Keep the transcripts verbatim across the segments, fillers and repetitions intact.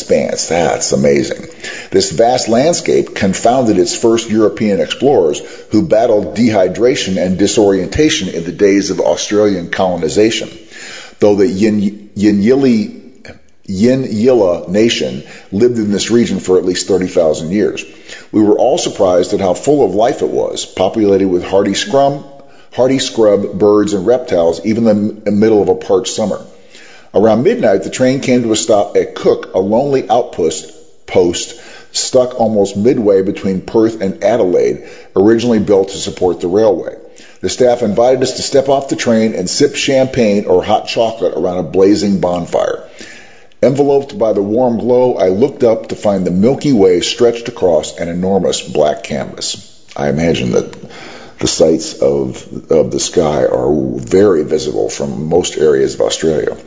expanse. That's amazing. This vast landscape confounded its first European explorers who battled dehydration and disorientation in the days of Australian colonization. Though the Yin, Yinyili Yinyilla nation lived in this region for at least thirty thousand years. We were all surprised at how full of life it was, populated with hardy scrum, hardy scrub, birds, and reptiles, even in the middle of a parched summer. Around midnight, the train came to a stop at Cook, a lonely outpost post stuck almost midway between Perth and Adelaide, originally built to support the railway. The staff invited us to step off the train and sip champagne or hot chocolate around a blazing bonfire. Enveloped by the warm glow, I looked up to find the Milky Way stretched across an enormous black canvas. I imagine that the sights of, of the sky are very visible from most areas of Australia.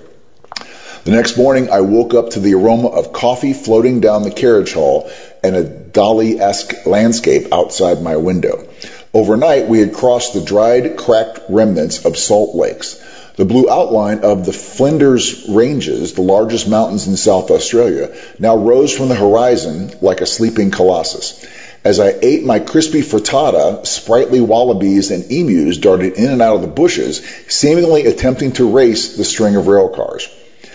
The next morning, I woke up to the aroma of coffee floating down the carriage hall and a Dali-esque landscape outside my window. Overnight, we had crossed the dried, cracked remnants of salt lakes. The blue outline of the Flinders Ranges, the largest mountains in South Australia, now rose from the horizon like a sleeping colossus. As I ate my crispy frittata, sprightly wallabies and emus darted in and out of the bushes, seemingly attempting to race the string of rail cars.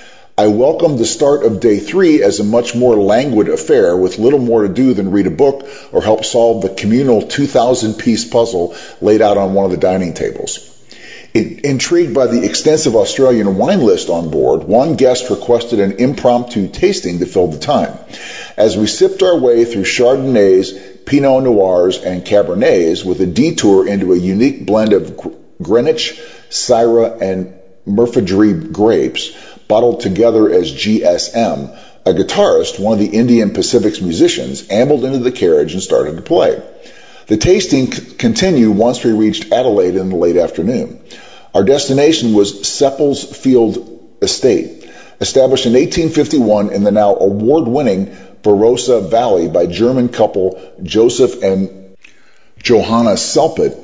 I welcomed the start of day three as a much more languid affair with little more to do than read a book or help solve the communal two thousand piece puzzle laid out on one of the dining tables. Intrigued by the extensive Australian wine list on board, one guest requested an impromptu tasting to fill the time. As we sipped our way through Chardonnays, Pinot Noirs, and Cabernets with a detour into a unique blend of Greenwich, Syrah, and Murfreesbury grapes, bottled together as G S M, a guitarist, one of the Indian Pacific's musicians, ambled into the carriage and started to play. The tasting c- continued once we reached Adelaide in the late afternoon. Our destination was Seppel's Field Estate, established in eighteen fifty-one in the now award-winning Barossa Valley by German couple Joseph and Johanna Seppelt,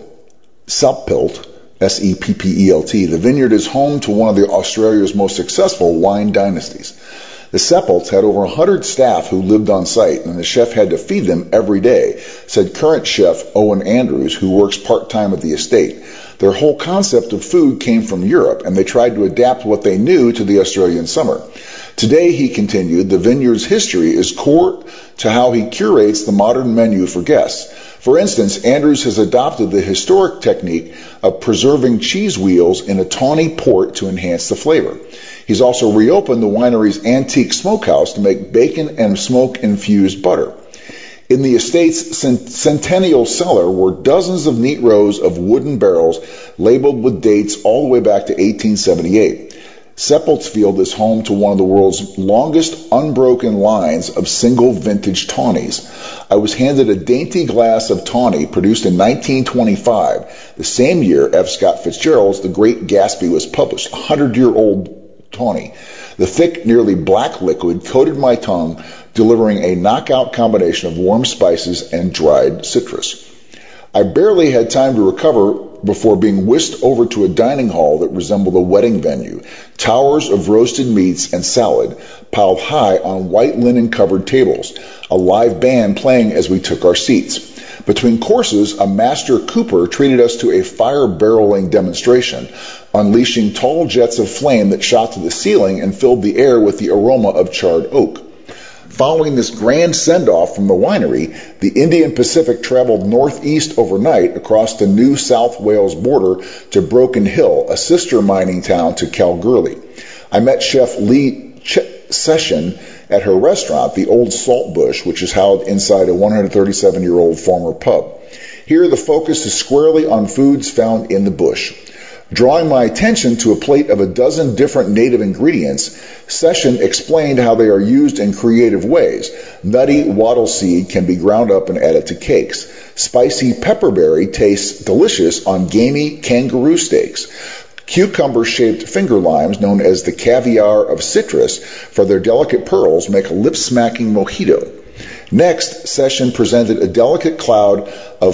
Seppelt, S E P P E L T. The vineyard is home to one of the Australia's most successful wine dynasties. The Seppelts had over one hundred staff who lived on site, and the chef had to feed them every day, said current chef Owen Andrews, who works part-time at the estate. Their whole concept of food came from Europe, and they tried to adapt what they knew to the Australian summer. Today, he continued, the vineyard's history is core to how he curates the modern menu for guests. For instance, Andrews has adopted the historic technique of preserving cheese wheels in a tawny port to enhance the flavor. He's also reopened the winery's antique smokehouse to make bacon and smoke-infused butter. In the estate's centennial cellar were dozens of neat rows of wooden barrels labeled with dates all the way back to eighteen seventy-eight. Seppelt's Field is home to one of the world's longest unbroken lines of single vintage tawnies. I was handed a dainty glass of tawny produced in nineteen twenty-five, the same year F. Scott Fitzgerald's The Great Gatsby was published, a hundred-year-old tawny. The thick, nearly black liquid coated my tongue, delivering a knockout combination of warm spices and dried citrus. I barely had time to recover before being whisked over to a dining hall that resembled a wedding venue. Towers of roasted meats and salad piled high on white linen-covered tables, a live band playing as we took our seats. Between courses, a master cooper treated us to a fire-barreling demonstration, unleashing tall jets of flame that shot to the ceiling and filled the air with the aroma of charred oak. Following this grand send-off from the winery, the Indian Pacific traveled northeast overnight across the New South Wales border to Broken Hill, a sister mining town to Kalgoorlie. I met Chef Lee Ch- Session at her restaurant, the Old Salt Bush, which is housed inside a one hundred thirty-seven-year-old former pub. Here, the focus is squarely on foods found in the bush. Drawing my attention to a plate of a dozen different native ingredients, Session explained how they are used in creative ways. Nutty wattle seed can be ground up and added to cakes. Spicy pepperberry tastes delicious on gamey kangaroo steaks. Cucumber-shaped finger limes, known as the caviar of citrus, for their delicate pearls, make a lip-smacking mojito. Next, Session presented a delicate cloud of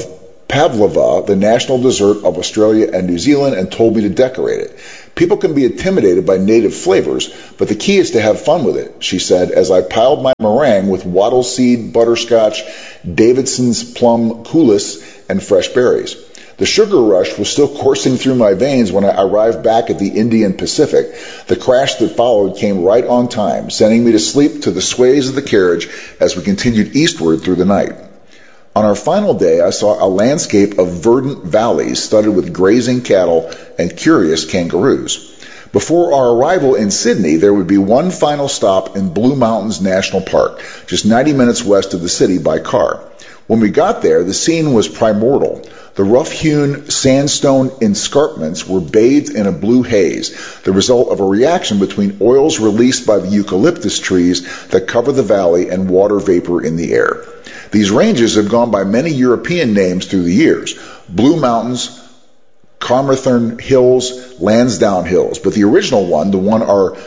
pavlova, the national dessert of Australia and New Zealand, and told me to decorate it. People can be intimidated by native flavors, but the key is to have fun with it, she said, as I piled my meringue with wattle seed, butterscotch, Davidson's plum coulis, and fresh berries. The sugar rush was still coursing through my veins when I arrived back at the Indian Pacific. The crash that followed came right on time, sending me to sleep to the sways of the carriage as we continued eastward through the night. On our final day, I saw a landscape of verdant valleys studded with grazing cattle and curious kangaroos. Before our arrival in Sydney, there would be one final stop in Blue Mountains National Park, just ninety minutes west of the city by car. When we got there, the scene was primordial. The rough-hewn sandstone escarpments were bathed in a blue haze, the result of a reaction between oils released by the eucalyptus trees that cover the valley and water vapor in the air. These ranges have gone by many European names through the years: Blue Mountains, Carmarthen Hills, Lansdowne Hills. But the original one, the one our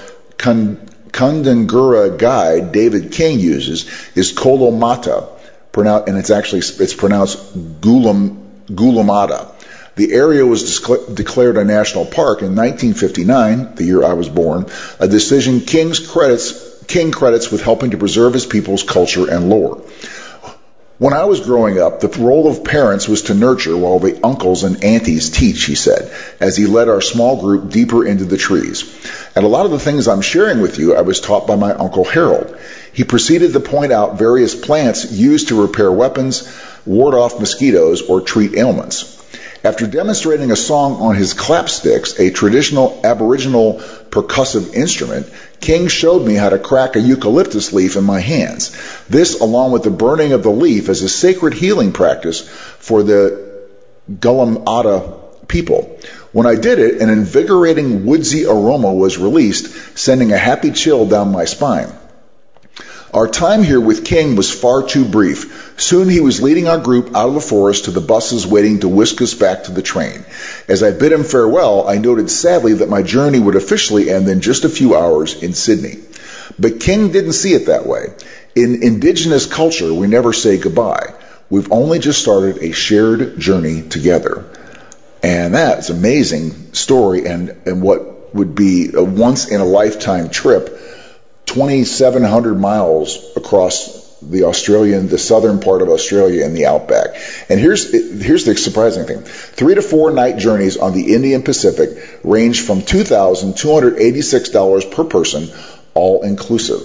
Kundungura guide David King uses, is Kolomata, and it's actually it's pronounced Gulam, Gulamata. The area was discla- declared a national park in nineteen fifty-nine, the year I was born, a decision King's credits, King credits with helping to preserve his people's culture and lore. When I was growing up, the role of parents was to nurture while the uncles and aunties teach, he said, as he led our small group deeper into the trees. And a lot of the things I'm sharing with you, I was taught by my Uncle Harold. He proceeded to point out various plants used to repair weapons, ward off mosquitoes, or treat ailments. After demonstrating a song on his clapsticks, a traditional Aboriginal percussive instrument, King showed me how to crack a eucalyptus leaf in my hands. This, along with the burning of the leaf, is a sacred healing practice for the Gulamata people. When I did it, an invigorating woodsy aroma was released, sending a happy chill down my spine. Our time here with King was far too brief. Soon he was leading our group out of the forest to the buses waiting to whisk us back to the train. As I bid him farewell, I noted sadly that my journey would officially end in just a few hours in Sydney. But King didn't see it that way. In indigenous culture, we never say goodbye. We've only just started a shared journey together. And that's an amazing story, and, and what would be a once-in-a-lifetime trip, twenty-seven hundred miles across the Australian, the southern part of Australia and the outback. And here's here's the surprising thing. Three to four night journeys on the Indian Pacific range from two thousand two hundred eighty-six dollars per person, all inclusive.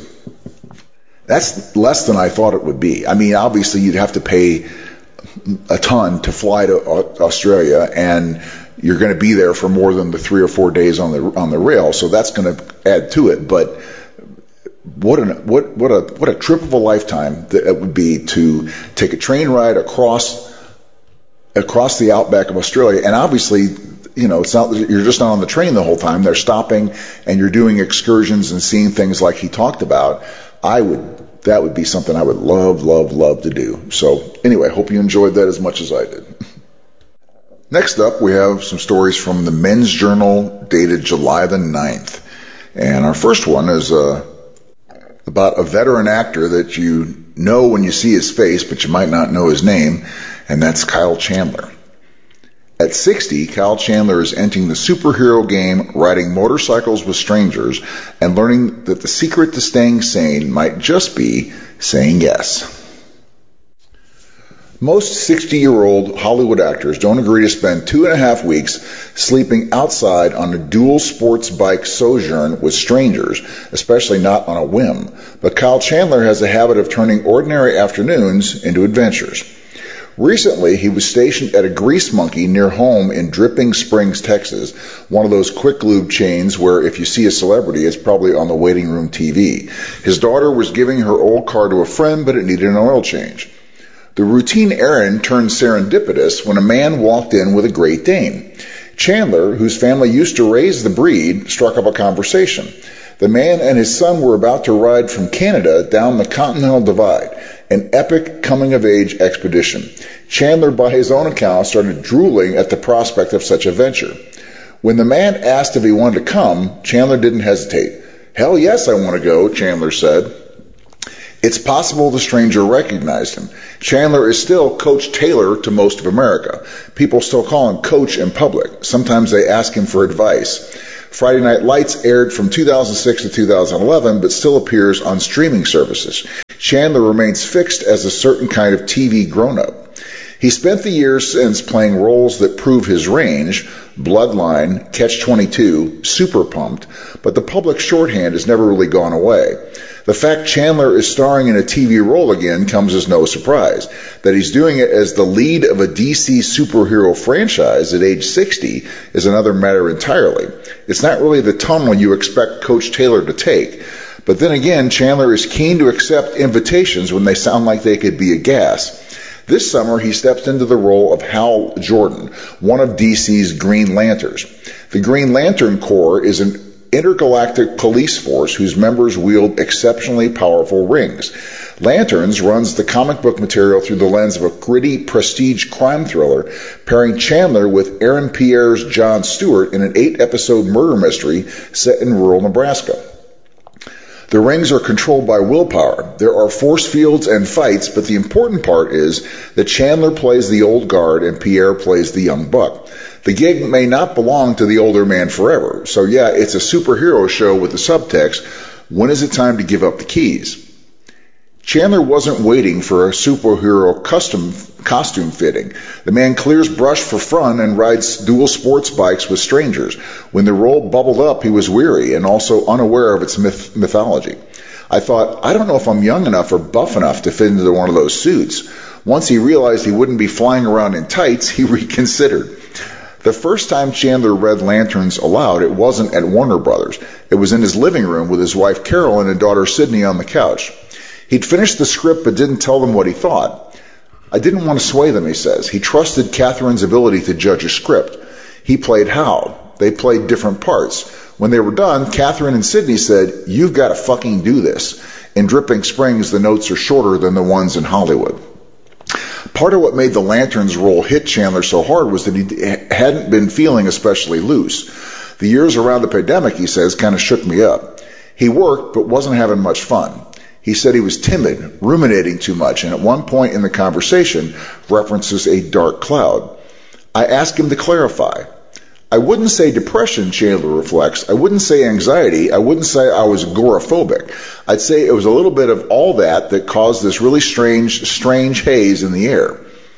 That's less than I thought it would be. I mean, obviously you'd have to pay a ton to fly to Australia, and you're going to be there for more than the three or four days on the on the rail, so that's going to add to it. But What an what what a what a trip of a lifetime that it would be to take a train ride across across the outback of Australia. And obviously, you know, it's not you're just not on the train the whole time. They're stopping and you're doing excursions and seeing things like he talked about. I would that would be something I would love, love, love to do. So anyway, hope you enjoyed that as much as I did. Next up, we have some stories from the Men's Journal dated July the ninth. And our first one is uh about a veteran actor that you know when you see his face, but you might not know his name, and that's Kyle Chandler. At sixty, Kyle Chandler is entering the superhero game, riding motorcycles with strangers, and learning that the secret to staying sane might just be saying yes. Most sixty-year-old Hollywood actors don't agree to spend two and a half weeks sleeping outside on a dual sports bike sojourn with strangers, especially not on a whim. But Kyle Chandler has a habit of turning ordinary afternoons into adventures. Recently, he was stationed at a Grease Monkey near home in Dripping Springs, Texas, one of those quick lube chains where if you see a celebrity, it's probably on the waiting room T V. His daughter was giving her old car to a friend, but it needed an oil change. The routine errand turned serendipitous when a man walked in with a Great Dane. Chandler, whose family used to raise the breed, struck up a conversation. The man and his son were about to ride from Canada down the Continental Divide, an epic coming-of-age expedition. Chandler, by his own account, started drooling at the prospect of such a venture. When the man asked if he wanted to come, Chandler didn't hesitate. "Hell yes, I want to go," Chandler said. It's possible the stranger recognized him. Chandler is still Coach Taylor to most of America. People still call him Coach in public. Sometimes they ask him for advice. Friday Night Lights aired from two thousand six to two thousand eleven, but still appears on streaming services. Chandler remains fixed as a certain kind of T V grown-up. He spent the years since playing roles that prove his range, Bloodline, Catch twenty-two, Super Pumped, but the public shorthand has never really gone away. The fact Chandler is starring in a T V role again comes as no surprise. That he's doing it as the lead of a D C superhero franchise at age sixty is another matter entirely. It's not really the tone you expect Coach Taylor to take. But then again, Chandler is keen to accept invitations when they sound like they could be a gas. This summer, he stepped into the role of Hal Jordan, one of D C's Green Lanterns. The Green Lantern Corps is an intergalactic police force whose members wield exceptionally powerful rings. Lanterns runs the comic book material through the lens of a gritty prestige crime thriller, pairing Chandler with Aaron Pierre's Jon Stewart in an eight-episode murder mystery set in rural Nebraska. The rings are controlled by willpower. There are force fields and fights, but the important part is that Chandler plays the old guard and Pierre plays the young buck. The gig may not belong to the older man forever, so yeah, it's a superhero show with the subtext, when is it time to give up the keys? Chandler wasn't waiting for a superhero custom costume fitting. The man clears brush for fun and rides dual sports bikes with strangers. When the role bubbled up, he was weary and also unaware of its myth- mythology. I thought, I don't know if I'm young enough or buff enough to fit into one of those suits. Once he realized he wouldn't be flying around in tights, he reconsidered. The first time Chandler read Lanterns aloud, it wasn't at Warner Brothers. It was in his living room with his wife Carolyn and daughter Sydney on the couch. He'd finished the script but didn't tell them what he thought. I didn't want to sway them, he says. He trusted Catherine's ability to judge a script. He played Hal. They played different parts. When they were done, Catherine and Sydney said, "You've got to fucking do this." In Dripping Springs, the notes are shorter than the ones in Hollywood. Part of what made the Lanterns role hit Chandler so hard was that he hadn't been feeling especially loose. The years around the pandemic, he says, kind of shook me up. He worked, but wasn't having much fun. He said he was timid, ruminating too much, and at one point in the conversation references a dark cloud. I asked him to clarify. I wouldn't say depression, Chandler reflects. I wouldn't say anxiety. I wouldn't say I was agoraphobic. I'd say it was a little bit of all that that caused this really strange, strange haze in the air.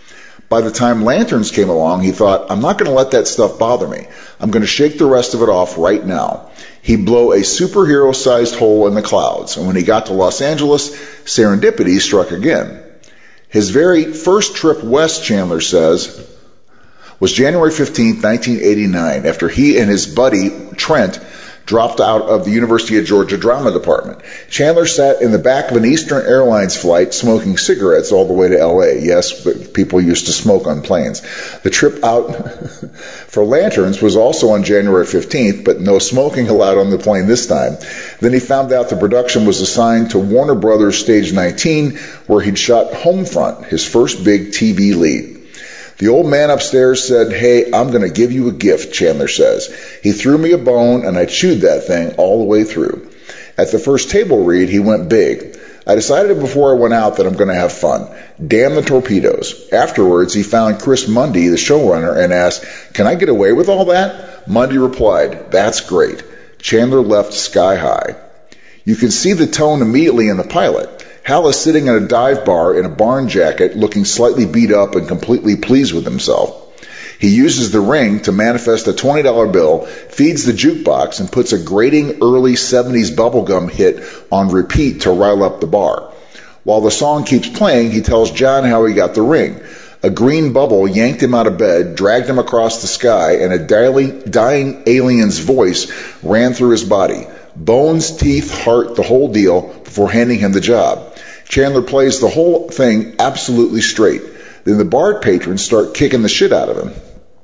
By the time Lanterns came along, he thought, I'm not going to let that stuff bother me. I'm going to shake the rest of it off right now. He'd blow a superhero-sized hole in the clouds, and when he got to Los Angeles, serendipity struck again. His very first trip west, Chandler says, was January fifteenth, nineteen eighty-nine, after he and his buddy, Trent, dropped out of the University of Georgia Drama Department. Chandler sat in the back of an Eastern Airlines flight smoking cigarettes all the way to L A. Yes, but people used to smoke on planes. The trip out for Lanterns was also on January fifteenth, but no smoking allowed on the plane this time. Then he found out the production was assigned to Warner Brothers Stage nineteen, where he'd shot Homefront, his first big T V lead. The old man upstairs said, "Hey, I'm going to give you a gift," Chandler says. He threw me a bone, and I chewed that thing all the way through. At the first table read, he went big. I decided before I went out that I'm going to have fun. Damn the torpedoes. Afterwards, he found Chris Mundy, the showrunner, and asked, "Can I get away with all that?" Mundy replied, "That's great." Chandler left sky high. You can see the tone immediately in the pilot. Hal is sitting at a dive bar in a barn jacket, looking slightly beat up and completely pleased with himself. He uses the ring to manifest a twenty dollar bill, feeds the jukebox, and puts a grating early seventies bubblegum hit on repeat to rile up the bar. While the song keeps playing, he tells John how he got the ring. A green bubble yanked him out of bed, dragged him across the sky, and a dying alien's voice ran through his body. Bones, teeth, heart, the whole deal, before handing him the job. Chandler plays the whole thing absolutely straight. Then the bar patrons start kicking the shit out of him.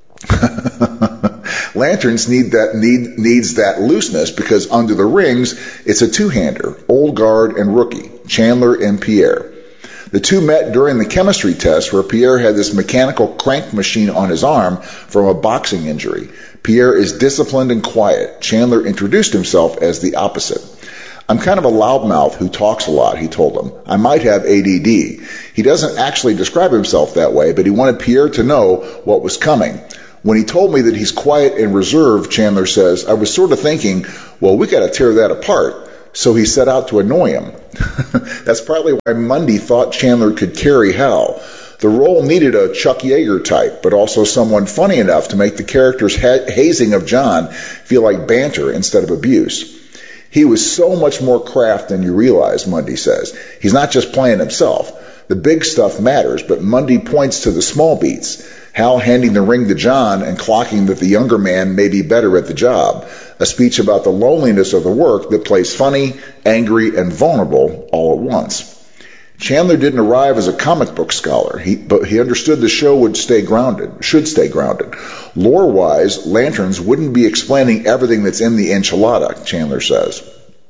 Lanterns need that need needs that looseness because under the rings, it's a two-hander, old guard and rookie, Chandler and Pierre. The two met during the chemistry test where Pierre had this mechanical crank machine on his arm from a boxing injury. Pierre is disciplined and quiet. Chandler introduced himself as the opposite. I'm kind of a loudmouth who talks a lot, he told him. I might have A D D. He doesn't actually describe himself that way, but he wanted Pierre to know what was coming. When he told me that he's quiet and reserved, Chandler says, I was sort of thinking, well, we got to tear that apart. So he set out to annoy him. That's partly why Mundy thought Chandler could carry Hal. The role needed a Chuck Yeager type, but also someone funny enough to make the character's ha- hazing of John feel like banter instead of abuse. He was so much more craft than you realize, Mundy says. He's not just playing himself. The big stuff matters, but Mundy points to the small beats. Hal handing the ring to John and clocking that the younger man may be better at the job. A speech about the loneliness of the work that plays funny, angry, and vulnerable all at once. Chandler didn't arrive as a comic book scholar, he, but he understood the show would stay grounded, should stay grounded. Lore-wise, Lanterns wouldn't be explaining everything that's in the enchilada, Chandler says.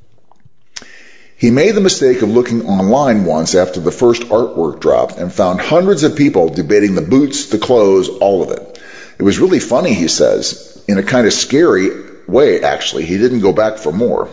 He made the mistake of looking online once after the first artwork dropped and found hundreds of people debating the boots, the clothes, all of it. It was really funny, he says, in a kind of scary way, actually. He didn't go back for more.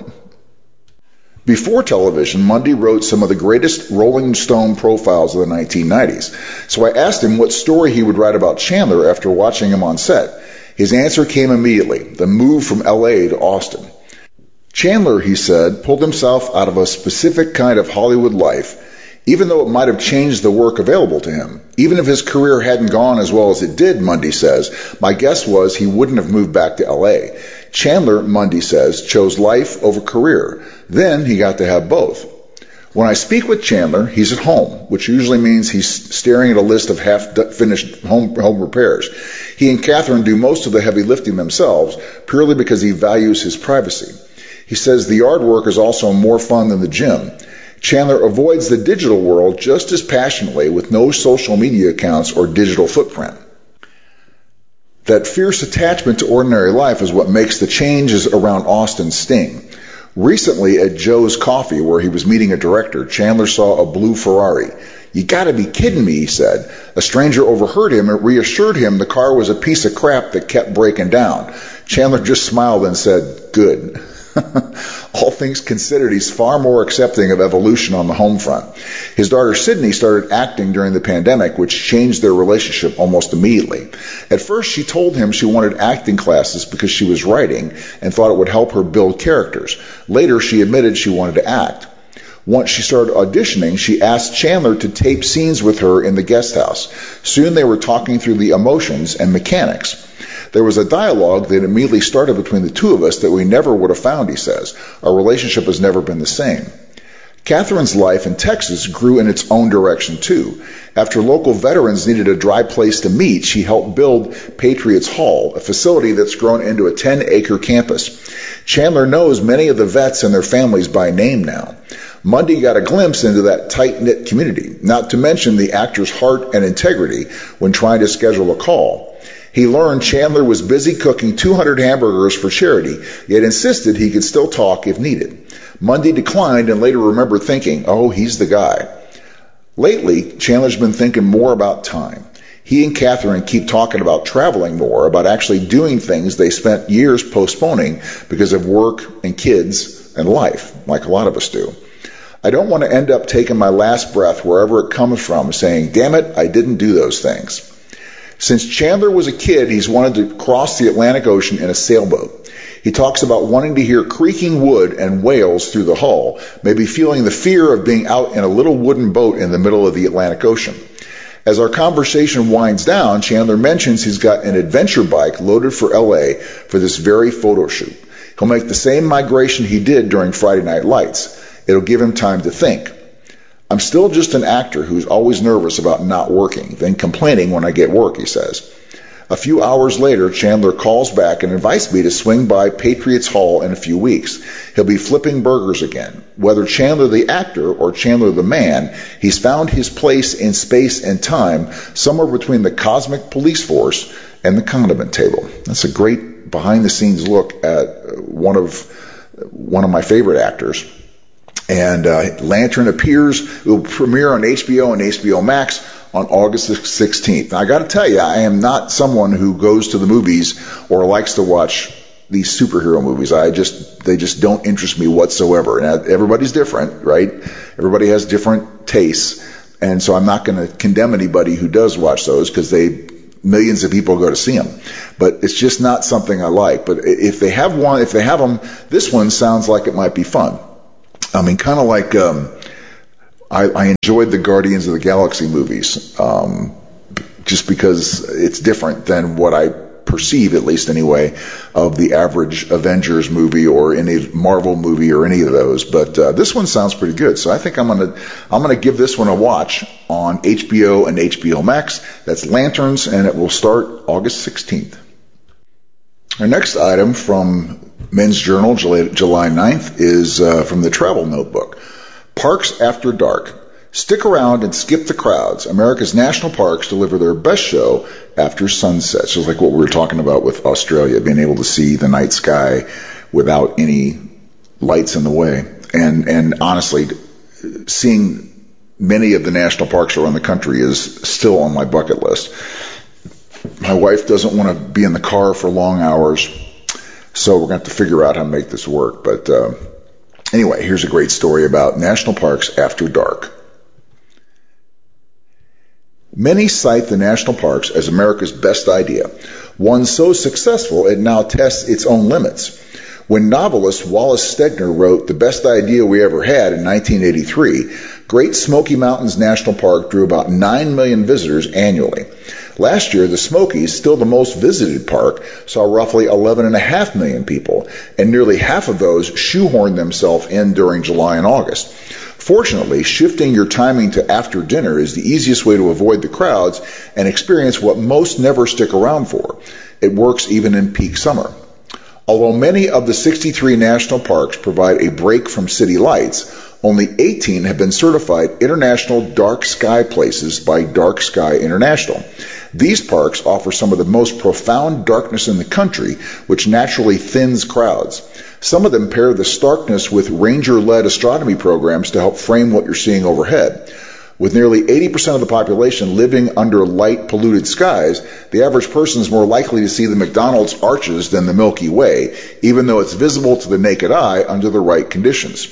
Before television, Mundy wrote some of the greatest Rolling Stone profiles of the nineteen nineties. So I asked him what story he would write about Chandler after watching him on set. His answer came immediately, the move from L A to Austin. Chandler, he said, pulled himself out of a specific kind of Hollywood life, even though it might have changed the work available to him. Even if his career hadn't gone as well as it did, Mundy says, my guess was he wouldn't have moved back to L A. Chandler, Mundy says, chose life over career. Then he got to have both. When I speak with Chandler, he's at home, which usually means he's staring at a list of half-finished home, home repairs. He and Catherine do most of the heavy lifting themselves, purely because he values his privacy. He says the yard work is also more fun than the gym. Chandler avoids the digital world just as passionately with no social media accounts or digital footprint. That fierce attachment to ordinary life is what makes the changes around Austin sting. Recently at Joe's Coffee, where he was meeting a director, Chandler saw a blue Ferrari. You gotta be kidding me, he said. A stranger overheard him and reassured him the car was a piece of crap that kept breaking down. Chandler just smiled and said, good. All things considered, he's far more accepting of evolution on the home front. His daughter Sydney started acting during the pandemic, which changed their relationship almost immediately. At first, she told him she wanted acting classes because she was writing and thought it would help her build characters. Later, she admitted she wanted to act. Once she started auditioning, she asked Chandler to tape scenes with her in the guest house. Soon they were talking through the emotions and mechanics. There was a dialogue that immediately started between the two of us that we never would have found, he says. Our relationship has never been the same. Catherine's life in Texas grew in its own direction, too. After local veterans needed a dry place to meet, she helped build Patriots Hall, a facility that's grown into a ten-acre campus. Chandler knows many of the vets and their families by name now. Mundy got a glimpse into that tight-knit community, not to mention the actor's heart and integrity when trying to schedule a call. He learned Chandler was busy cooking two hundred hamburgers for charity, yet insisted he could still talk if needed. Mundy declined and later remembered thinking, oh, he's the guy. Lately, Chandler's been thinking more about time. He and Catherine keep talking about traveling more, about actually doing things they spent years postponing because of work and kids and life, like a lot of us do. I don't want to end up taking my last breath wherever it comes from, saying, damn it, I didn't do those things. Since Chandler was a kid, he's wanted to cross the Atlantic Ocean in a sailboat. He talks about wanting to hear creaking wood and wails through the hull, maybe feeling the fear of being out in a little wooden boat in the middle of the Atlantic Ocean. As our conversation winds down, Chandler mentions he's got an adventure bike loaded for L A for this very photo shoot. He'll make the same migration he did during Friday Night Lights. It'll give him time to think. I'm still just an actor who's always nervous about not working, then complaining when I get work, he says. A few hours later, Chandler calls back and invites me to swing by Patriots Hall in a few weeks. He'll be flipping burgers again. Whether Chandler the actor or Chandler the man, he's found his place in space and time somewhere between the cosmic police force and the condiment table. That's a great behind-the-scenes look at one of one of my favorite actors. And uh, Lantern appears, it will premiere on H B O and H B O Max on August sixteenth. Now, I got to tell you, I am not someone who goes to the movies or likes to watch these superhero movies. I just, they just don't interest me whatsoever. And everybody's different, right? Everybody has different tastes. And so I'm not going to condemn anybody who does watch those, because they, millions of people go to see them. But it's just not something I like. But if they have one, if they have them, this one sounds like it might be fun. I mean, kind of like, um, I, I enjoyed the Guardians of the Galaxy movies, um, just because it's different than what I perceive, at least anyway, of the average Avengers movie or any Marvel movie or any of those. But uh, this one sounds pretty good, so I think I'm gonna I'm gonna give this one a watch on H B O and H B O Max. That's Lanterns, and it will start August sixteenth. Our next item from Men's Journal, July ninth, is uh, from the Travel Notebook. Parks After Dark. Stick around and skip the crowds. America's national parks deliver their best show after sunset. So it's like what we were talking about with Australia, being able to see the night sky without any lights in the way. And, and honestly, seeing many of the national parks around the country is still on my bucket list. My wife doesn't want to be in the car for long hours, so we're going to have to figure out how to make this work. But uh, anyway, here's a great story about national parks after dark. Many cite the national parks as America's best idea, one so successful it now tests its own limits. When novelist Wallace Stegner wrote The Best Idea We Ever Had in nineteen eighty-three, Great Smoky Mountains National Park drew about nine million visitors annually. Last year, the Smokies, still the most visited park, saw roughly eleven point five million people, and nearly half of those shoehorned themselves in during July and August. Fortunately, shifting your timing to after dinner is the easiest way to avoid the crowds and experience what most never stick around for. It works even in peak summer. Although many of the sixty-three national parks provide a break from city lights, only eighteen have been certified international dark sky places by Dark Sky International. These parks offer some of the most profound darkness in the country, which naturally thins crowds. Some of them pair the starkness with ranger-led astronomy programs to help frame what you're seeing overhead. With nearly eighty percent of the population living under light-polluted skies, the average person is more likely to see the McDonald's arches than the Milky Way, even though it's visible to the naked eye under the right conditions.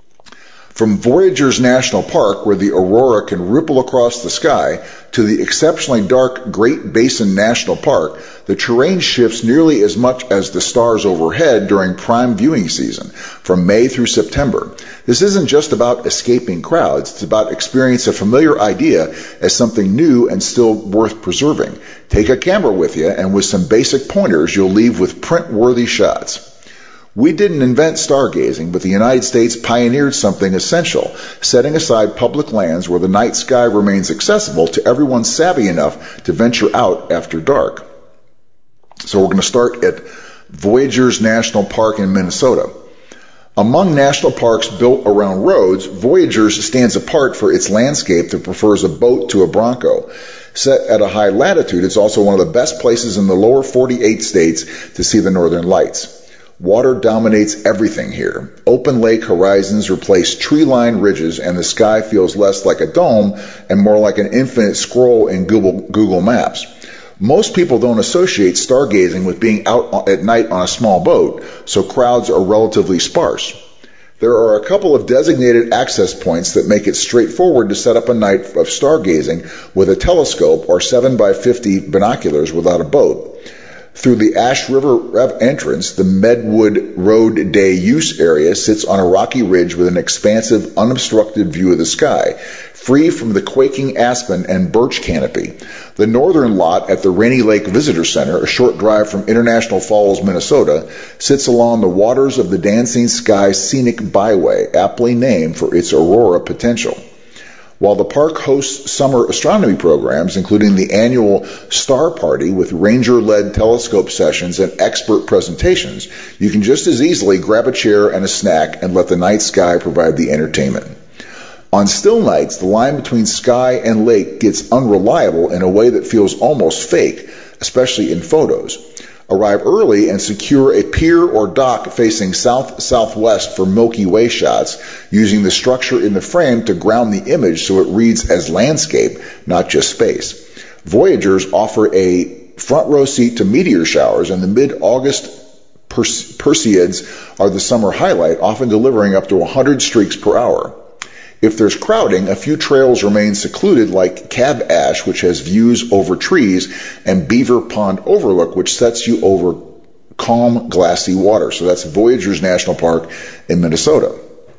From Voyageurs National Park, where the aurora can ripple across the sky, to the exceptionally dark Great Basin National Park, the terrain shifts nearly as much as the stars overhead during prime viewing season, from May through September. This isn't just about escaping crowds, it's about experiencing a familiar idea as something new and still worth preserving. Take a camera with you, and with some basic pointers, you'll leave with print-worthy shots. We didn't invent stargazing, but the United States pioneered something essential, setting aside public lands where the night sky remains accessible to everyone savvy enough to venture out after dark. So we're going to start at Voyageurs National Park in Minnesota. Among national parks built around roads, Voyageurs stands apart for its landscape that prefers a boat to a Bronco. Set at a high latitude, it's also one of the best places in the lower forty-eight states to see the northern lights. Water dominates everything here. Open lake horizons replace tree-lined ridges, and the sky feels less like a dome and more like an infinite scroll in Google, Google Maps. Most people don't associate stargazing with being out at night on a small boat, so crowds are relatively sparse. There are a couple of designated access points that make it straightforward to set up a night of stargazing with a telescope or seven by fifty binoculars without a boat. Through the Ash River entrance, the Medwood Road Day Use area sits on a rocky ridge with an expansive, unobstructed view of the sky, free from the quaking aspen and birch canopy. The northern lot at the Rainy Lake Visitor Center, a short drive from International Falls, Minnesota, sits along the waters of the Dancing Sky Scenic Byway, aptly named for its aurora potential. While the park hosts summer astronomy programs, including the annual Star Party with ranger-led telescope sessions and expert presentations, you can just as easily grab a chair and a snack and let the night sky provide the entertainment. On still nights, the line between sky and lake gets unreliable in a way that feels almost fake, especially in photos. Arrive early and secure a pier or dock facing south-southwest for Milky Way shots, using the structure in the frame to ground the image so it reads as landscape, not just space. Voyageurs offer a front row seat to meteor showers, and the mid-August Perse- Perseids are the summer highlight, often delivering up to one hundred streaks per hour. If there's crowding, a few trails remain secluded, like Cab Ash, which has views over trees, and Beaver Pond Overlook, which sets you over calm, glassy water. So that's Voyageurs National Park in Minnesota.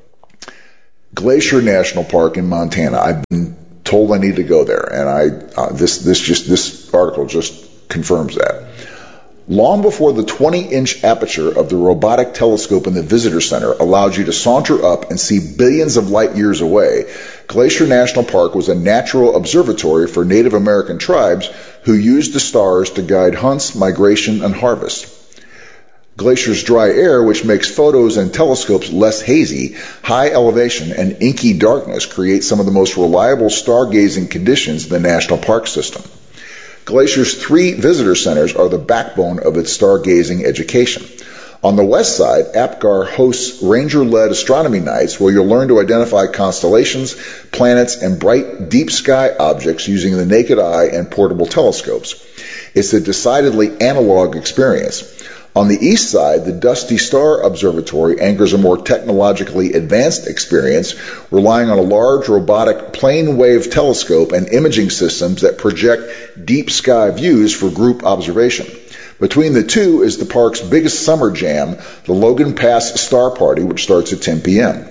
Glacier National Park in Montana. I've been told I need to go there, and I uh, this this just this article just confirms that. Long before the twenty-inch aperture of the robotic telescope in the visitor center allowed you to saunter up and see billions of light years away, Glacier National Park was a natural observatory for Native American tribes who used the stars to guide hunts, migration, and harvest. Glacier's dry air, which makes photos and telescopes less hazy, high elevation, and inky darkness create some of the most reliable stargazing conditions in the national park system. Glacier's three visitor centers are the backbone of its stargazing education. On the west side, APGAR hosts ranger-led astronomy nights where you'll learn to identify constellations, planets, and bright deep sky objects using the naked eye and portable telescopes. It's a decidedly analog experience. On the east side, the Dusty Star Observatory anchors a more technologically advanced experience, relying on a large robotic plane wave telescope and imaging systems that project deep sky views for group observation. Between the two is the park's biggest summer jam, the Logan Pass Star Party, which starts at ten p.m.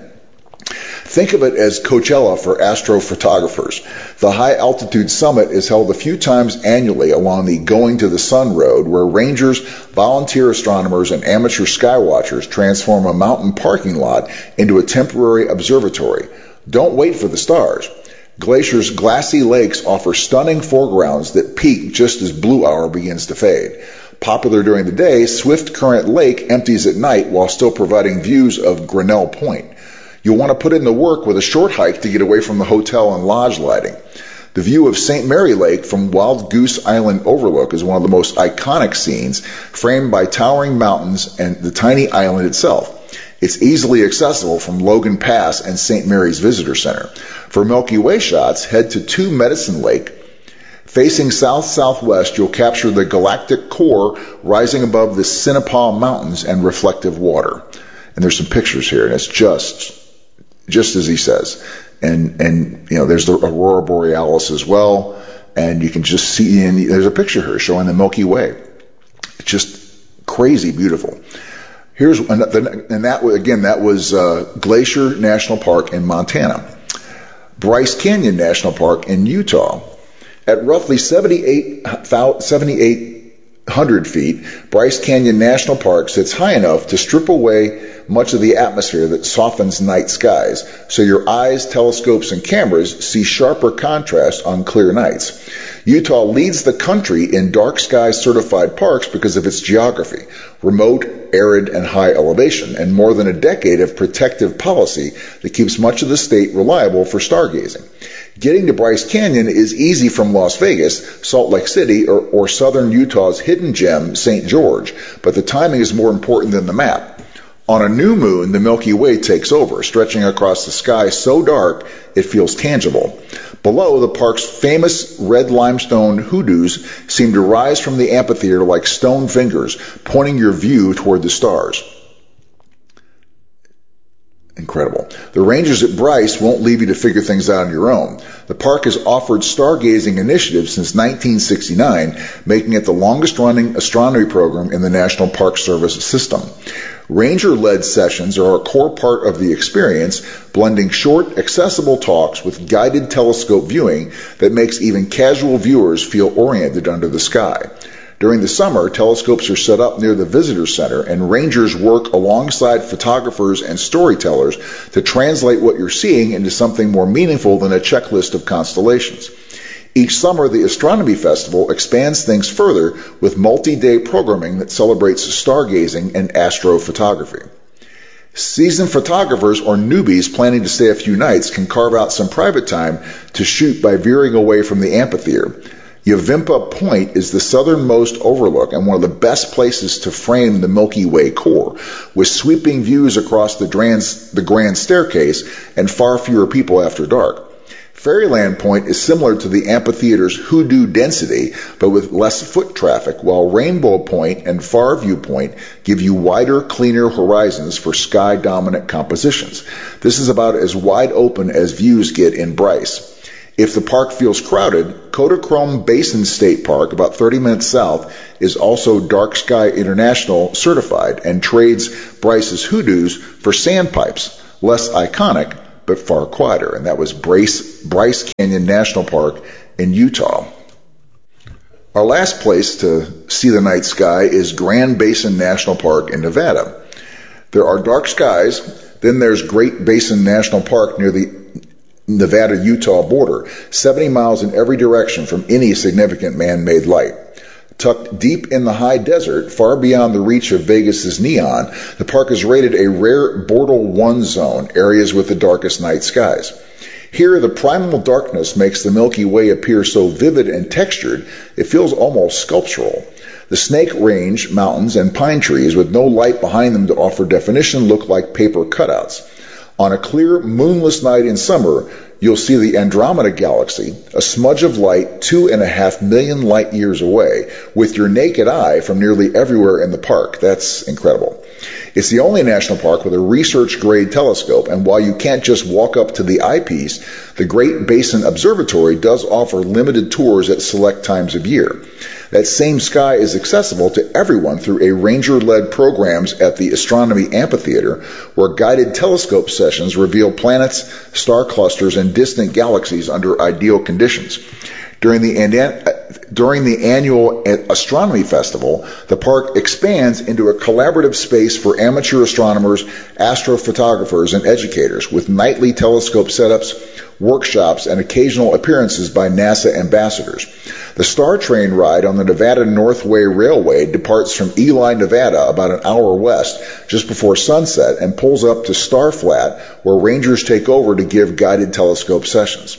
Think of it as Coachella for astrophotographers. The high-altitude summit is held a few times annually along the Going to the Sun Road, where rangers, volunteer astronomers, and amateur skywatchers transform a mountain parking lot into a temporary observatory. Don't wait for the stars. Glacier's glassy lakes offer stunning foregrounds that peak just as blue hour begins to fade. Popular during the day, Swift Current Lake empties at night while still providing views of Grinnell Point. You'll want to put in the work with a short hike to get away from the hotel and lodge lighting. The view of Saint Mary Lake from Wild Goose Island Overlook is one of the most iconic scenes, framed by towering mountains and the tiny island itself. It's easily accessible from Logan Pass and Saint Mary's Visitor Center. For Milky Way shots, head to Two Medicine Lake. Facing south-southwest, you'll capture the galactic core rising above the Sinapal Mountains and reflective water. And there's some pictures here, and it's just... just as he says. And, and, you know, there's the Aurora Borealis as well. And you can just see, and there's a picture here showing the Milky Way. It's just crazy beautiful. Here's, and that, again, that was uh, Glacier National Park in Montana. Bryce Canyon National Park in Utah. At roughly seventy-eight hundred feet, Bryce Canyon National Park sits high enough to strip away much of the atmosphere that softens night skies, so your eyes, telescopes, and cameras see sharper contrast on clear nights. Utah leads the country in dark sky certified parks because of its geography, remote, arid, and high elevation, and more than a decade of protective policy that keeps much of the state reliable for stargazing. Getting to Bryce Canyon is easy from Las Vegas, Salt Lake City, or, or southern Utah's hidden gem, Saint George, but the timing is more important than the map. On a new moon, the Milky Way takes over, stretching across the sky so dark it feels tangible. Below, the park's famous red limestone hoodoos seem to rise from the amphitheater like stone fingers, pointing your view toward the stars. Incredible. The rangers at Bryce won't leave you to figure things out on your own. The park has offered stargazing initiatives since nineteen sixty-nine, making it the longest-running astronomy program in the National Park Service system. Ranger-led sessions are a core part of the experience, blending short, accessible talks with guided telescope viewing that makes even casual viewers feel oriented under the sky. During the summer, telescopes are set up near the visitor center, and rangers work alongside photographers and storytellers to translate what you're seeing into something more meaningful than a checklist of constellations. Each summer, the Astronomy Festival expands things further with multi-day programming that celebrates stargazing and astrophotography. Seasoned photographers or newbies planning to stay a few nights can carve out some private time to shoot by veering away from the amphitheater. Yavimpa Point is the southernmost overlook and one of the best places to frame the Milky Way core, with sweeping views across the grand, the grand staircase and far fewer people after dark. Fairyland Point is similar to the amphitheater's hoodoo density, but with less foot traffic, while Rainbow Point and Farview Point give you wider, cleaner horizons for sky-dominant compositions. This is about as wide open as views get in Bryce. If the park feels crowded, Kodachrome Basin State Park, about thirty minutes south, is also Dark Sky International certified and trades Bryce's hoodoos for sandpipes, less iconic, but far quieter. And that was Bryce, Bryce Canyon National Park in Utah. Our last place to see the night sky is Grand Basin National Park in Nevada. There are dark skies. Then there's Great Basin National Park near the Nevada-Utah border, seventy miles in every direction from any significant man-made light. Tucked deep in the high desert, far beyond the reach of Vegas's neon, the park is rated a rare Bortle one zone, areas with the darkest night skies. Here, the primal darkness makes the Milky Way appear so vivid and textured, it feels almost sculptural. The Snake Range mountains and pine trees, with no light behind them to offer definition, look like paper cutouts. On a clear, moonless night in summer, you'll see the Andromeda Galaxy, a smudge of light two and a half million light years away, with your naked eye from nearly everywhere in the park. That's incredible. It's the only national park with a research-grade telescope, and while you can't just walk up to the eyepiece, the Great Basin Observatory does offer limited tours at select times of year. That same sky is accessible to everyone through a ranger-led programs at the Astronomy Amphitheater, where guided telescope sessions reveal planets, star clusters, and distant galaxies under ideal conditions. During the, during the annual Astronomy Festival, the park expands into a collaborative space for amateur astronomers, astrophotographers, and educators, with nightly telescope setups, workshops, and occasional appearances by NASA ambassadors. The Star Train ride on the Nevada Northway Railway departs from Ely, Nevada, about an hour west, just before sunset, and pulls up to Star Flat, where rangers take over to give guided telescope sessions.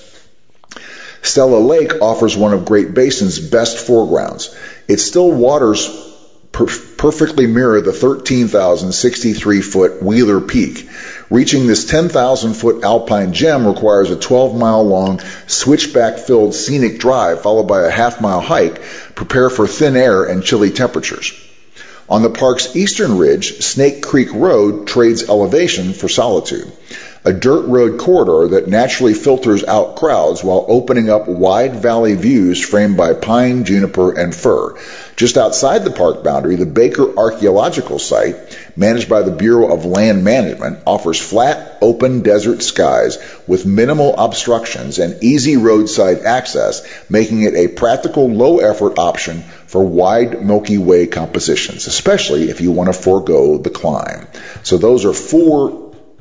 Stella Lake offers one of Great Basin's best foregrounds. Its still waters per- perfectly mirror the thirteen thousand sixty-three foot Wheeler Peak. Reaching this ten thousand foot alpine gem requires a twelve mile long, switchback-filled scenic drive followed by a half-mile hike. Prepare for thin air and chilly temperatures. On the park's eastern ridge, Snake Creek Road trades elevation for solitude. A dirt road corridor that naturally filters out crowds while opening up wide valley views framed by pine, juniper, and fir. Just outside the park boundary, the Baker Archaeological Site, managed by the Bureau of Land Management, offers flat, open desert skies with minimal obstructions and easy roadside access, making it a practical, low-effort option for wide Milky Way compositions, especially if you want to forego the climb. So those are four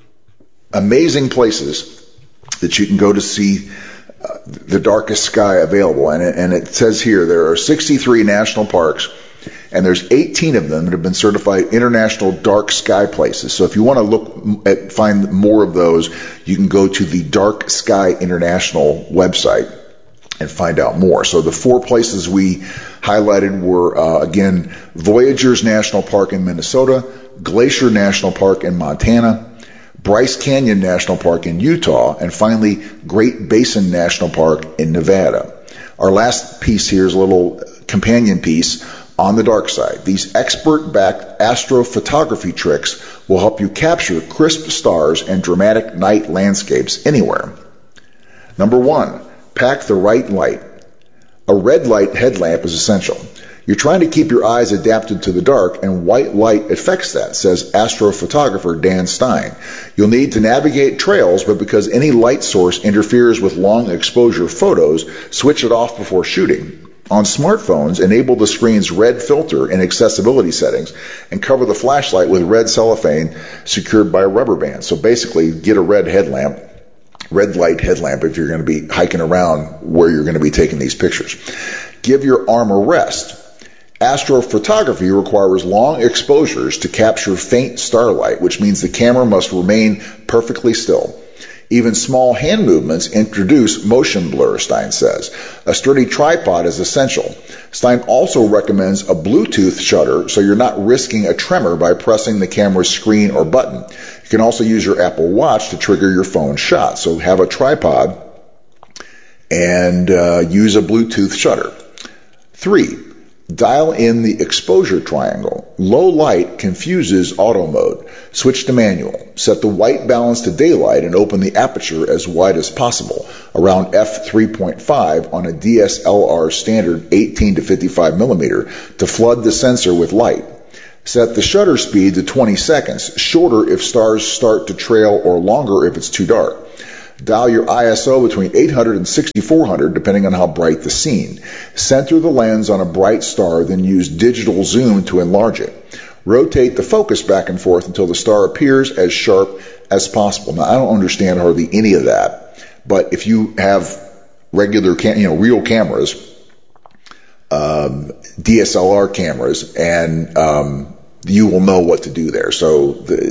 amazing places that you can go to see uh, the darkest sky available. And it, and it says here there are sixty-three national parks, and there's eighteen of them that have been certified international dark sky places. So if you want to look at find more of those, you can go to the Dark Sky International website and find out more. So the four places we highlighted were, uh, again, Voyageurs National Park in Minnesota, Glacier National Park in Montana, Bryce Canyon National Park in Utah, and finally, Great Basin National Park in Nevada. Our last piece here is a little companion piece on the dark side. These expert-backed astrophotography tricks will help you capture crisp stars and dramatic night landscapes anywhere. Number one, pack the right light. A red light headlamp is essential. You're trying to keep your eyes adapted to the dark, and white light affects that, says astrophotographer Dan Stein. You'll need to navigate trails, but because any light source interferes with long exposure photos, switch it off before shooting. On smartphones, enable the screen's red filter in accessibility settings and cover the flashlight with red cellophane secured by a rubber band. So basically, get a red headlamp, red light headlamp if you're going to be hiking around where you're going to be taking these pictures. Give your arm a rest. Astrophotography requires long exposures to capture faint starlight, which means the camera must remain perfectly still. Even small hand movements introduce motion blur, Stein says. A sturdy tripod is essential. Stein also recommends a Bluetooth shutter so you're not risking a tremor by pressing the camera's screen or button. You can also use your Apple Watch to trigger your phone shot. So have a tripod and uh, use a Bluetooth shutter. Three, dial in the exposure triangle. Low light confuses auto mode. Switch to manual. Set the white balance to daylight and open the aperture as wide as possible, around f three point five on a D S L R standard eighteen to fifty-five millimeter, to flood the sensor with light. Set the shutter speed to twenty seconds, shorter if stars start to trail or longer if it's too dark. Dial your I S O between eight hundred and sixty-four hundred, depending on how bright the scene. Center the lens on a bright star, then use digital zoom to enlarge it. Rotate the focus back and forth until the star appears as sharp as possible. Now, I don't understand hardly any of that, but if you have regular, cam- you know, real cameras, um, D S L R cameras, and um, you will know what to do there. So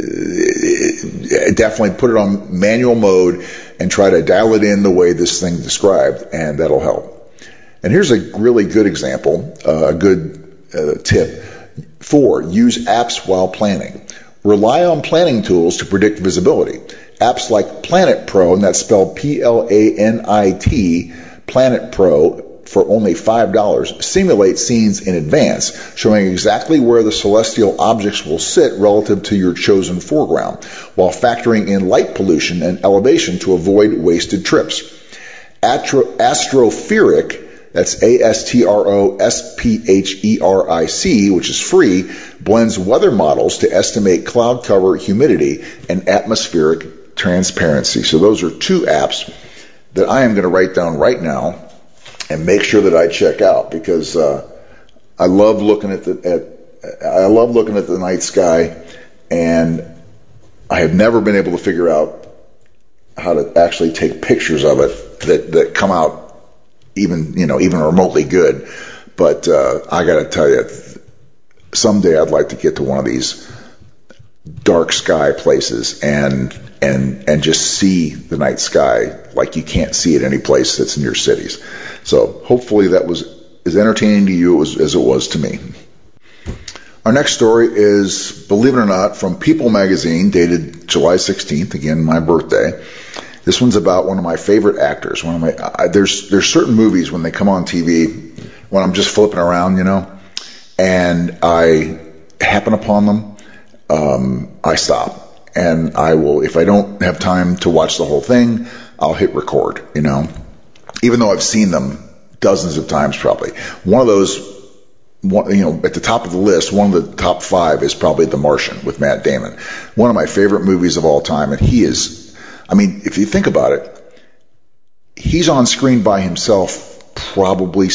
the, definitely put it on manual mode and try to dial it in the way this thing described, and that'll help. And here's a really good example, uh, a good uh, tip. Four, use apps while planning. Rely on planning tools to predict visibility. Apps like Planet Pro, and that's spelled P L A N I T, Planet Pro, for only five dollars, simulate scenes in advance, showing exactly where the celestial objects will sit relative to your chosen foreground, while factoring in light pollution and elevation to avoid wasted trips. Astro- Astropheric, that's A S T R O S P H E R I C, which is free, blends weather models to estimate cloud cover, humidity, and atmospheric transparency. So those are two apps that I am going to write down right now and make sure that I check out, because uh, I love looking at the at I love looking at the night sky, and I have never been able to figure out how to actually take pictures of it that, that come out even you know even remotely good. But uh, I got to tell you, someday I'd like to get to one of these dark sky places and and and just see the night sky like you can't see it any place that's in your cities. So hopefully that was as entertaining to you as, as it was to me. Our next story is, believe it or not, from People magazine, dated July sixteenth, again, my birthday. This one's about one of my favorite actors. One of my I, there's there's certain movies when they come on T V, when I'm just flipping around, you know, and I happen upon them, um, I stop. And I will, if I don't have time to watch the whole thing, I'll hit record, you know, even though I've seen them dozens of times probably. One of those, one, you know, at the top of the list, one of the top five is probably The Martian with Matt Damon. One of my favorite movies of all time. And he is, I mean, if you think about it, he's on screen by himself probably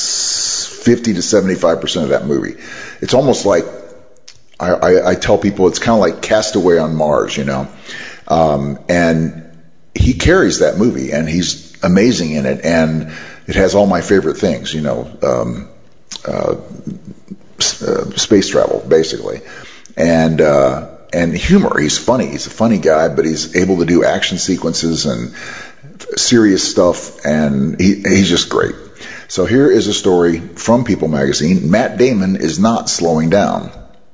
fifty to seventy-five percent of that movie. It's almost like, I, I, I tell people it's kind of like Castaway on Mars, you know, um, and he carries that movie, and he's amazing in it, and it has all my favorite things, you know, um, uh, uh, space travel, basically, and uh, and humor. He's funny. He's a funny guy, but he's able to do action sequences and serious stuff, and he, he's just great. So here is a story from People magazine. Matt Damon is not slowing down.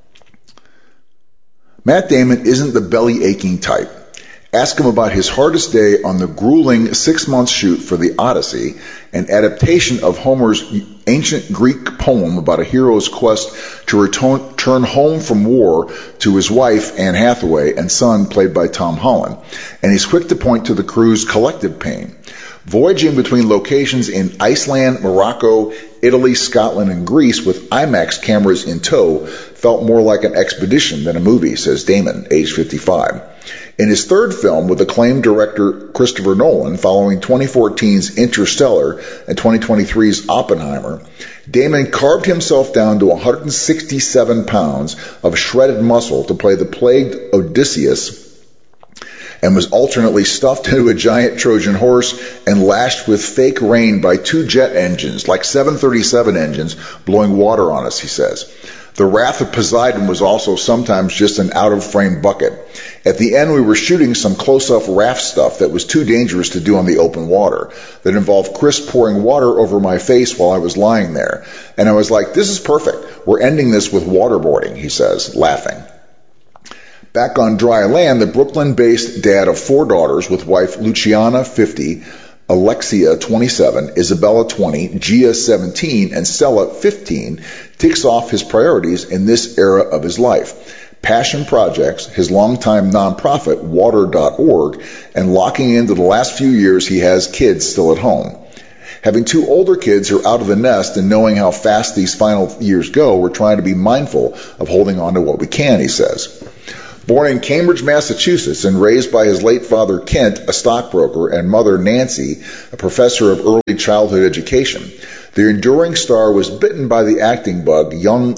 Matt Damon isn't the belly-aching type. Ask him about his hardest day on the grueling six-month shoot for The Odyssey, an adaptation of Homer's ancient Greek poem about a hero's quest to return home from war to his wife, Anne Hathaway, and son, played by Tom Holland. And he's quick to point to the crew's collective pain. Voyaging between locations in Iceland, Morocco, Italy, Scotland, and Greece with IMAX cameras in tow felt more like an expedition than a movie, says Damon, age fifty-five. In his third film with acclaimed director Christopher Nolan, following twenty fourteen's Interstellar and twenty twenty-three's Oppenheimer, Damon carved himself down to one hundred sixty-seven pounds of shredded muscle to play the plagued Odysseus, and was alternately stuffed into a giant Trojan horse and lashed with fake rain by two jet engines, like seven thirty-seven engines, blowing water on us, he says. The wrath of Poseidon was also sometimes just an out-of-frame bucket. At the end, we were shooting some close-up raft stuff that was too dangerous to do on the open water, that involved Chris pouring water over my face while I was lying there. And I was like, this is perfect. We're ending this with waterboarding, he says, laughing. Back on dry land, the Brooklyn-based dad of four daughters with wife Luciana, fifty, Alexia, twenty-seven, Isabella, twenty, Gia, seventeen, and Stella, fifteen, ticks off his priorities in this era of his life. Passion projects, his longtime nonprofit, water dot org, and locking into the last few years he has kids still at home. Having two older kids who are out of the nest and knowing how fast these final years go, we're trying to be mindful of holding on to what we can, he says. Born in Cambridge, Massachusetts, and raised by his late father, Kent, a stockbroker, and mother, Nancy, a professor of early childhood education, the enduring star was bitten by the acting bug young,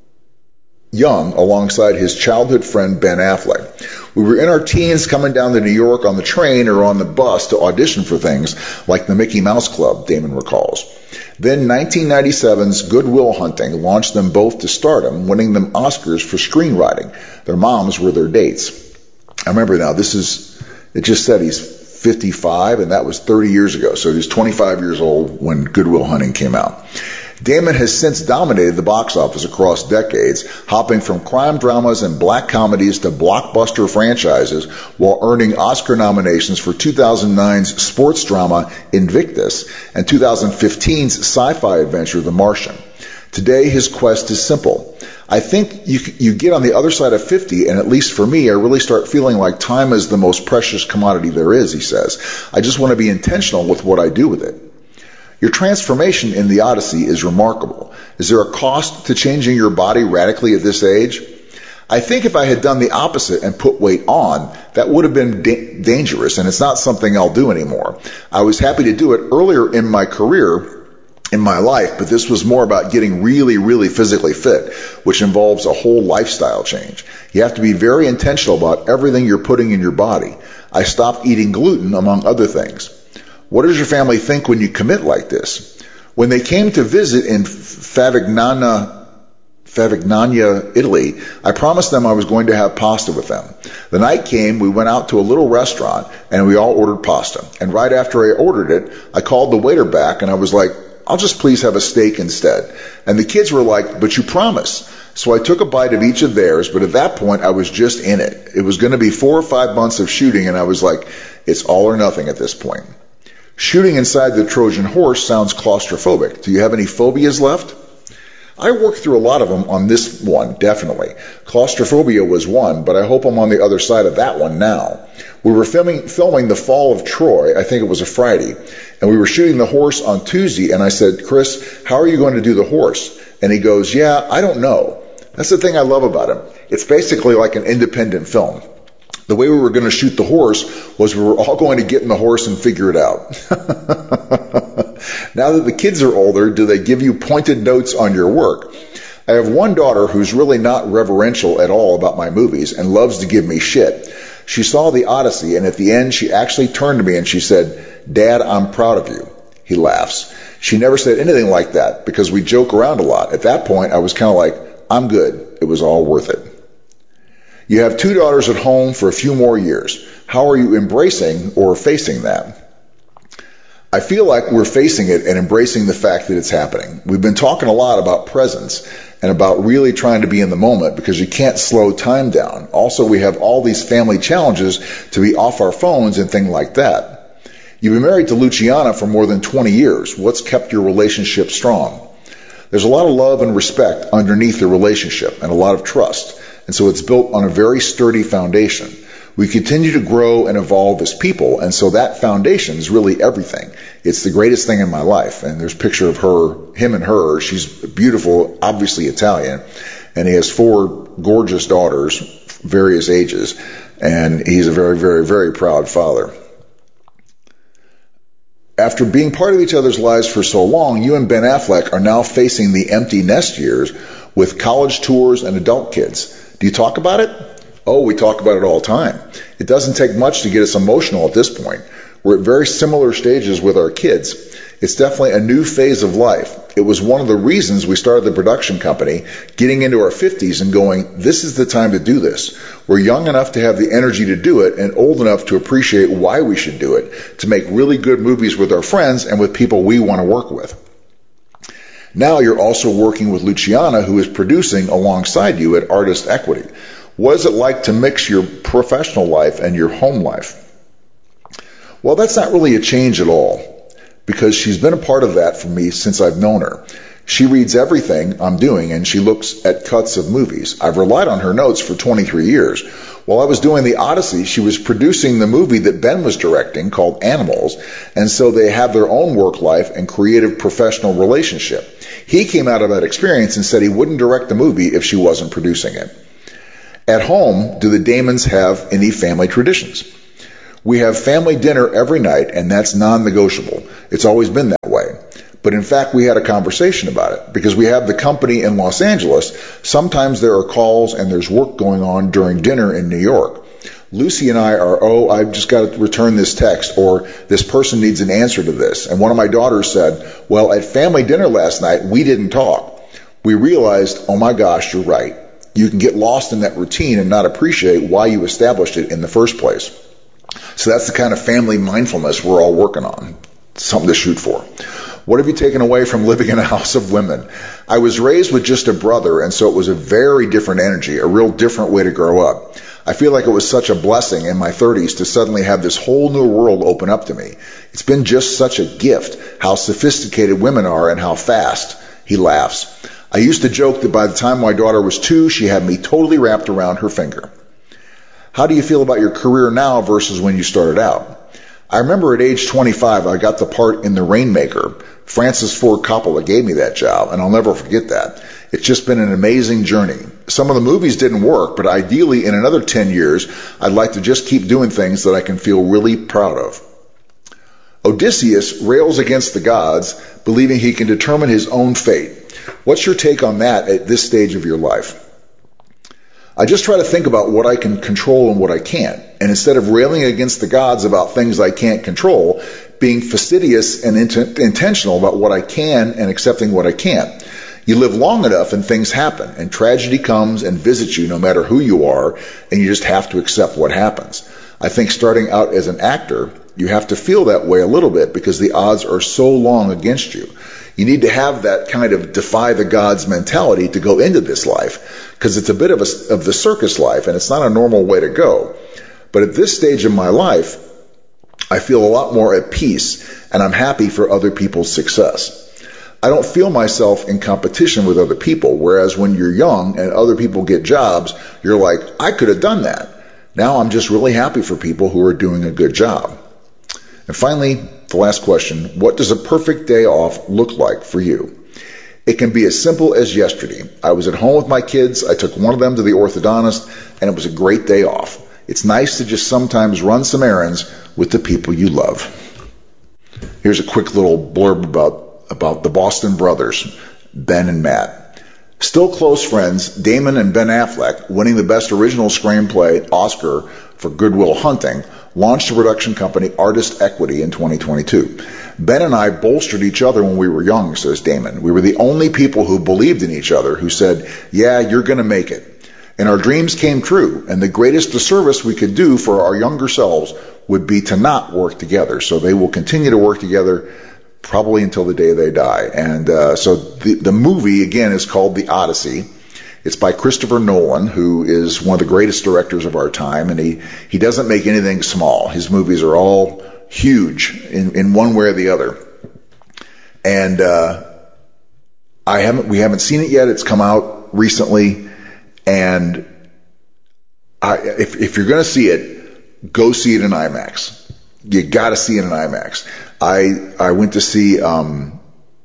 young alongside his childhood friend, Ben Affleck. We were in our teens coming down to New York on the train or on the bus to audition for things like the Mickey Mouse Club, Damon recalls. Then nineteen ninety-seven's Good Will Hunting launched them both to stardom, winning them Oscars for screenwriting. Their moms were their dates. I remember now, this is, it just said he's fifty-five, and that was thirty years ago. So he was twenty-five years old when Good Will Hunting came out. Damon has since dominated the box office across decades, hopping from crime dramas and black comedies to blockbuster franchises while earning Oscar nominations for two thousand nine's sports drama Invictus and two thousand fifteen's sci-fi adventure The Martian. Today, his quest is simple. I think you, you get on the other side of fifty, and at least for me, I really start feeling like time is the most precious commodity there is, he says. I just want to be intentional with what I do with it. Your transformation in the Odyssey is remarkable. Is there a cost to changing your body radically at this age? I think if I had done the opposite and put weight on, that would have been da- dangerous, and it's not something I'll do anymore. I was happy to do it earlier in my career, in my life, but this was more about getting really, really physically fit, which involves a whole lifestyle change. You have to be very intentional about everything you're putting in your body. I stopped eating gluten, among other things. What does your family think when you commit like this? When they came to visit in Favignana, Favignana, Italy, I promised them I was going to have pasta with them. The night came, we went out to a little restaurant, and we all ordered pasta. And right after I ordered it, I called the waiter back, and I was like, I'll just please have a steak instead. And the kids were like, but you promised. So I took a bite of each of theirs, but at that point, I was just in it. It was going to be four or five months of shooting, and I was like, it's all or nothing at this point. Shooting inside the Trojan horse sounds claustrophobic. Do you have any phobias left? I worked through a lot of them on this one, definitely. Claustrophobia was one, but I hope I'm on the other side of that one now. We were filming, filming The Fall of Troy, I think it was a Friday, and we were shooting the horse on Tuesday, and I said, Chris, how are you going to do the horse? And he goes, yeah, I don't know. That's the thing I love about him. It's basically like an independent film. The way we were going to shoot the horse was we were all going to get in the horse and figure it out. Now that the kids are older, do they give you pointed notes on your work? I have one daughter who's really not reverential at all about my movies and loves to give me shit. She saw The Odyssey, and at the end she actually turned to me and she said, Dad, I'm proud of you. He laughs. She never said anything like that because we joke around a lot. At that point, I was kind of like, I'm good. It was all worth it. You have two daughters at home for a few more years. How are you embracing or facing that? I feel like we're facing it and embracing the fact that it's happening. We've been talking a lot about presence and about really trying to be in the moment because you can't slow time down. Also, we have all these family challenges to be off our phones and things like that. You've been married to Luciana for more than twenty years. What's kept your relationship strong? There's a lot of love and respect underneath the relationship and a lot of trust. And so it's built on a very sturdy foundation. We continue to grow and evolve as people, and so that foundation is really everything. It's the greatest thing in my life. And there's a picture of her, him and her. She's beautiful, obviously Italian, and he has four gorgeous daughters, various ages, and he's a very, very, very proud father. After being part of each other's lives for so long, you and Ben Affleck are now facing the empty nest years with college tours and adult kids. Do you talk about it? Oh, we talk about it all the time. It doesn't take much to get us emotional at this point. We're at very similar stages with our kids. It's definitely a new phase of life. It was one of the reasons we started the production company, getting into our fifties and going, this is the time to do this. We're young enough to have the energy to do it and old enough to appreciate why we should do it, to make really good movies with our friends and with people we want to work with. Now you're also working with Luciana, who is producing alongside you at Artist Equity. What is it like to mix your professional life and your home life? Well, that's not really a change at all, because she's been a part of that for me since I've known her. She reads everything I'm doing, and she looks at cuts of movies. I've relied on her notes for twenty-three years. While I was doing The Odyssey, she was producing the movie that Ben was directing called Animals, and so they have their own work life and creative professional relationship. He came out of that experience and said he wouldn't direct the movie if she wasn't producing it. At home, do the Damons have any family traditions? We have family dinner every night, and that's non-negotiable. It's always been that way. But in fact, we had a conversation about it. Because we have the company in Los Angeles, sometimes there are calls and there's work going on during dinner in New York. Lucy and I are, oh, I've just got to return this text, or this person needs an answer to this. And one of my daughters said, well, at family dinner last night, we didn't talk. We realized, oh my gosh, you're right. You can get lost in that routine and not appreciate why you established it in the first place. So that's the kind of family mindfulness we're all working on. Something to shoot for. What have you taken away from living in a house of women? I was raised with just a brother, and so it was a very different energy, a real different way to grow up. I feel like it was such a blessing in my thirties to suddenly have this whole new world open up to me. It's been just such a gift, how sophisticated women are and how fast. He laughs. I used to joke that by the time my daughter was two, she had me totally wrapped around her finger. How do you feel about your career now versus when you started out? I remember at age twenty-five, I got the part in The Rainmaker. Francis Ford Coppola gave me that job, and I'll never forget that. It's just been an amazing journey. Some of the movies didn't work, but ideally in another ten years, I'd like to just keep doing things that I can feel really proud of. Odysseus rails against the gods, believing he can determine his own fate. What's your take on that at this stage of your life? I just try to think about what I can control and what I can't. And instead of railing against the gods about things I can't control, being fastidious and int- intentional about what I can and accepting what I can't. You live long enough and things happen, and tragedy comes and visits you no matter who you are, and you just have to accept what happens. I think starting out as an actor, you have to feel that way a little bit because the odds are so long against you. You need to have that kind of defy the gods mentality to go into this life, because it's a bit of, a, of the circus life, and it's not a normal way to go. But at this stage in my life, I feel a lot more at peace, and I'm happy for other people's success. I don't feel myself in competition with other people, whereas when you're young and other people get jobs, you're like, I could have done that. Now I'm just really happy for people who are doing a good job. And finally, the last question, what does a perfect day off look like for you? It can be as simple as yesterday. I was at home with my kids, I took one of them to the orthodontist, and it was a great day off. It's nice to just sometimes run some errands with the people you love. Here's a quick little blurb about, about the Boston brothers, Ben and Matt. Still close friends, Damon and Ben Affleck, winning the Best Original Screenplay Oscar for Good Will Hunting, launched a production company, Artist Equity, in twenty twenty-two. Ben and I bolstered each other when we were young, says Damon. We were the only people who believed in each other, who said, yeah, you're going to make it. And our dreams came true, and the greatest disservice we could do for our younger selves would be to not work together. So they will continue to work together probably until the day they die. And uh, so the, the movie, again, is called The Odyssey. It's by Christopher Nolan, who is one of the greatest directors of our time, and he, he doesn't make anything small. His movies are all huge in, in one way or the other. And uh, I haven't we haven't seen it yet. It's come out recently. And I, if, if you're going to see it, go see it in IMAX. You got to see it in IMAX. I I went to see um,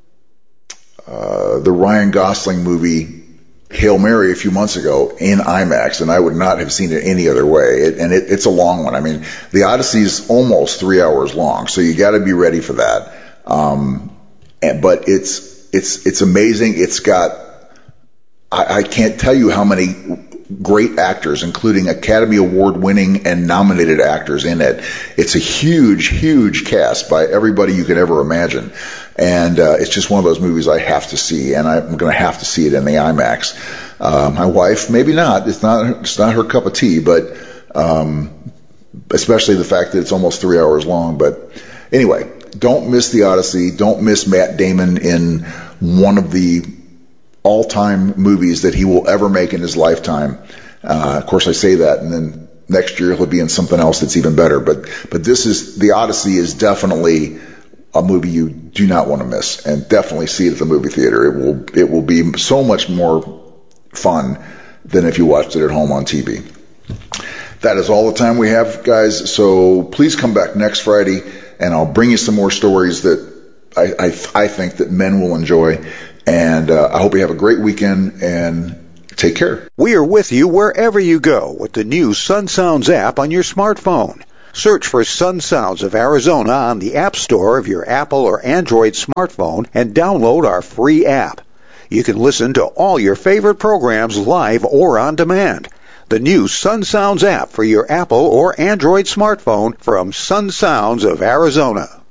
uh, the Ryan Gosling movie Hail Mary a few months ago in IMAX, and I would not have seen it any other way. It, and it, it's a long one. I mean, the Odyssey is almost three hours long, so you got to be ready for that. Um, and, but it's it's it's amazing. It's got I, I can't tell you how many great actors, including Academy Award winning and nominated actors in it. It's a huge, huge cast by everybody you could ever imagine. And uh, it's just one of those movies I have to see, and I'm going to have to see it in the IMAX. Uh, my wife, maybe not. It's not It's not her cup of tea, but um, especially the fact that it's almost three hours long. But anyway, don't miss The Odyssey. Don't miss Matt Damon in one of the all-time movies that he will ever make in his lifetime. Uh, of course, I say that, and then next year he'll be in something else that's even better. But but this is the Odyssey is definitely a movie you do not want to miss, and definitely see it at the movie theater. It will it will be so much more fun than if you watched it at home on T V. That is all the time we have, guys. So please come back next Friday, and I'll bring you some more stories that I I, I think that men will enjoy. And uh, I hope you have a great weekend, and take care. We are with you wherever you go with the new Sun Sounds app on your smartphone. Search for Sun Sounds of Arizona on the App Store of your Apple or Android smartphone and download our free app. You can listen to all your favorite programs live or on demand. The new Sun Sounds app for your Apple or Android smartphone from Sun Sounds of Arizona.